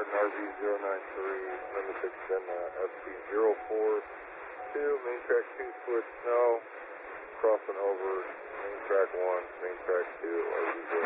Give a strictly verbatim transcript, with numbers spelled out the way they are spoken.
R V zero nine three, number six, then uh, S P zero four two, main track two, split snow, crossing over main track one, main track two, R V zero